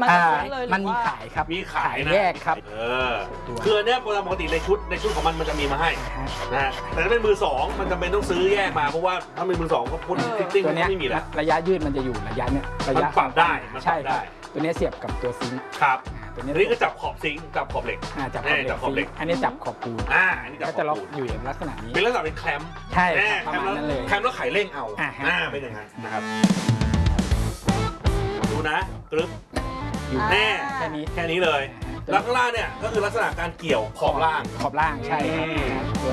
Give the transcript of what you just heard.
มาจากนั้นเลยหรือว่ามันมีขายครับมีขายนะแยกครับคืออันเนี้ยปกติในชุดของมันจะมีมาให้นะฮะแต่ถ้าเป็นมือสองมันจำเป็นต้องซื้อแยกมาเพราะว่าถ้าเป็นมือสองก็พุ่นฟิตติ้งตัวเนี้ยไม่มีแล้วระยะยืดมันจะอยู่ระยะเนี้ยระยะมันปรับได้มันปรับใช่ได้ตัวเนี้ยเสียบกับตัวซิงค์ครับตัวเนี้ยอันนี้ก็จับขอบซิงค์จับขอบเหล็กจับจับขอบเหล็กอันนี้จับขอบปูนอันนี้จับก็ขจะอบล็อกปูนอยู่อย่างลักษณะนี้เป็นลักษณะเป็นแคมป์ใช่ครับประมาณนั้นเลยแคมป์แล้วไขเร่งเอา เป็นอย่างนั้นนะครับดูนะกรึ๊บอยู่แน่แค่นี้แค่นี้เลยแล้วข้างล่างเนี่ยก็คือลักษณะการเกี่ยวขอบล่างขอบล่างใช่ครับ